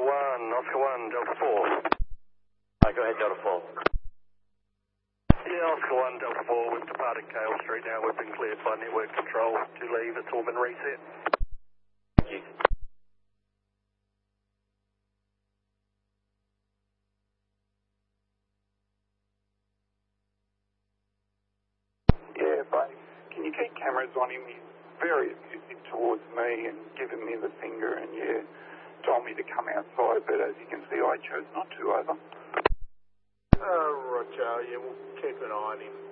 Oscar 1, Delta 4. Go ahead, Delta 4. Yeah, Oscar 1, Delta 4, we've departed Kale Street now. We've been cleared by network control to leave. It's all been reset. Thank you. Yeah, babe. Can you keep cameras on him? He's very abusive towards me and giving me the finger and, yeah, told me to come outside, but as you can see, I chose not to, over. Roger, yeah, we'll keep an eye on him.